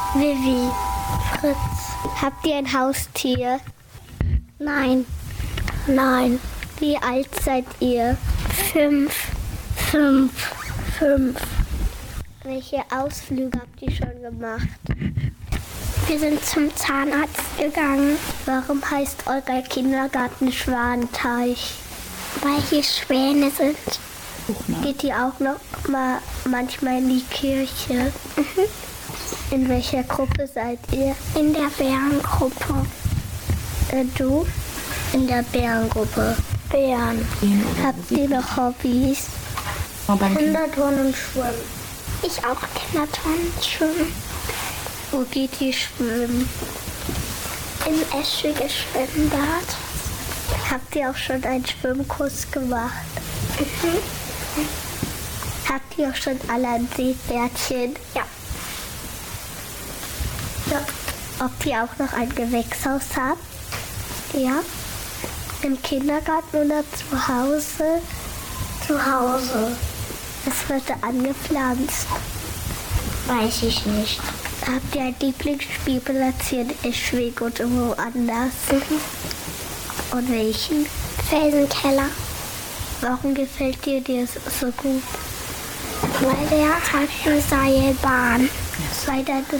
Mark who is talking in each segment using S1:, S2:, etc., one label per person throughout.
S1: Vivi. Fritz. Habt ihr ein Haustier?
S2: Nein.
S1: Wie alt seid ihr?
S2: 5.
S1: Welche Ausflüge habt ihr schon gemacht?
S2: Wir sind zum Zahnarzt gegangen.
S1: Warum heißt euer Kindergarten Schwanteich?
S2: Weil hier Schwäne sind.
S1: Geht ihr auch noch mal manchmal in die Kirche? In welcher Gruppe seid ihr?
S2: In der Bärengruppe.
S1: Du?
S2: In der Bärengruppe. Bären.
S1: Habt ihr noch Hobbys?
S2: Kinderturnen und Schwimmen. Ich auch Kinderturnen und Schwimmen.
S1: Wo geht ihr schwimmen?
S2: Im Eschwiger Schwimmbad.
S1: Habt ihr auch schon einen Schwimmkurs gemacht? Habt ihr auch schon alle ein Seepferdchen?
S2: Ja.
S1: Ob ihr auch noch ein Gewächshaus habt?
S2: Ja.
S1: Im Kindergarten oder zu Hause?
S2: Zu Hause.
S1: Es wird angepflanzt.
S2: Weiß ich nicht.
S1: Habt ihr ein Lieblingsspielplatz hier in Eschwig oder woanders? Und welchen?
S2: Felsenkeller.
S1: Warum gefällt dir das so gut?
S2: Weil der hat eine Seilbahn.
S1: Weil da das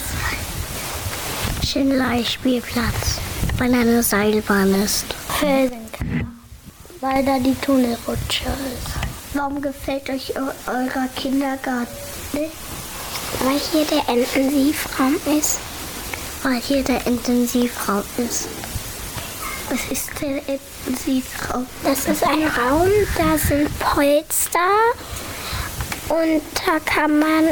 S2: Schindler-Spielplatz. Weil da eine Seilbahn ist.
S1: Felsenkeller.
S2: Weil da die Tunnelrutsche ist.
S1: Warum gefällt euch euer Kindergarten nicht?
S2: Weil hier der Intensivraum ist.
S1: Was ist der Intensivraum?
S2: Das ist ein Raum, da sind Polster und da kann man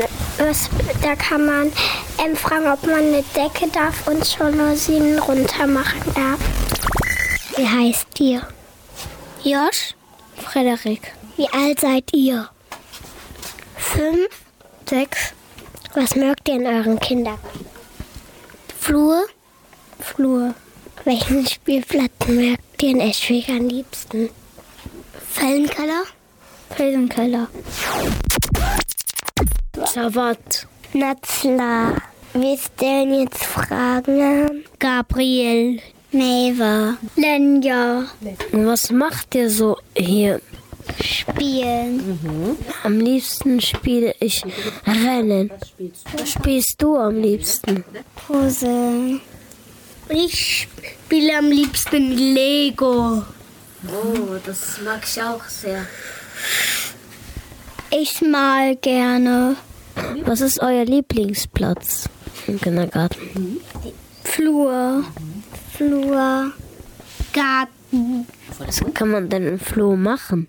S2: fragen, ob man eine Decke darf und Jalousien runter machen darf. Wie heißt ihr?
S1: Josh?
S2: Frederik. Wie alt seid ihr?
S1: 5, 6.
S2: Was mögt ihr in euren Kindergarten?
S1: Flur?
S2: Welchen Spielplatz mögt ihr in Eschwig am liebsten?
S1: Felsenkeller.
S3: Savat.
S2: Natzla. Willst du denn jetzt fragen?
S1: Gabriel.
S2: Neva.
S1: Lenja.
S3: Und was macht ihr so hier?
S1: Spielen.
S3: Am liebsten spiele ich Rennen. Was spielst du am liebsten?
S2: Puzzle.
S1: Ich spiele am liebsten Lego.
S3: Oh, das mag ich auch sehr.
S1: Ich mal gerne.
S3: Was ist euer Lieblingsplatz im Kindergarten?
S1: Flur. Garten.
S3: Was kann man denn im Flur machen?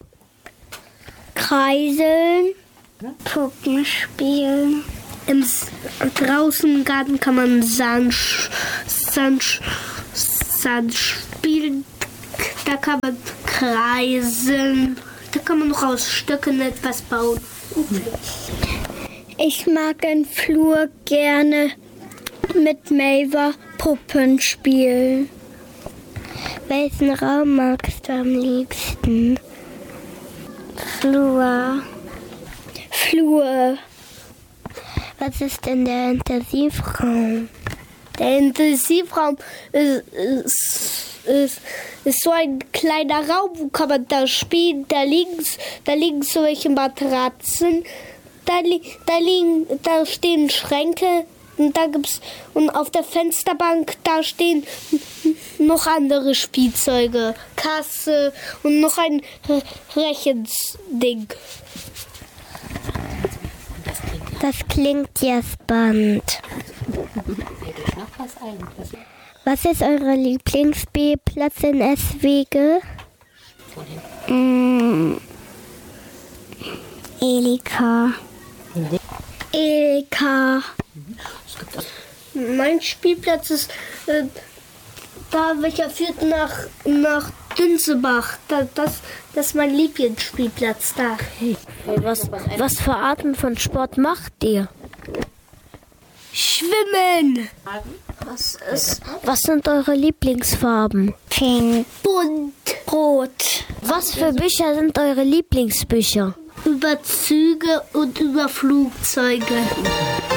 S1: Kreisen.
S2: Puppen spielen.
S1: Draußen im Garten kann man Sand spielen. Da kann man kreisen. Da kann man noch aus Stöcken etwas bauen. Ich mag den Flur gerne mit Maver Puppen spielen.
S2: Welchen Raum magst du am liebsten? Flur. Was ist denn der Intensivraum?
S1: Der Intensivraum ist so ein kleiner Raum, wo kann man da spielen. Da liegen solche Matratzen, da stehen Schränke und auf der Fensterbank da stehen noch andere Spielzeuge, Kasse und noch ein Rechending.
S2: Das klingt ja spannend. Was ist euer Lieblingsspielplatz in Eschwege? Elika.
S1: Mein Spielplatz ist da, welcher führt nach Dünzebach. Das ist mein Lieblingsspielplatz da.
S3: Was für Arten von Sport macht ihr?
S1: Schwimmen.
S3: Was sind eure Lieblingsfarben?
S2: Pink.
S1: Bunt. Rot.
S3: Was für Bücher sind eure Lieblingsbücher?
S1: Über Züge und über Flugzeuge.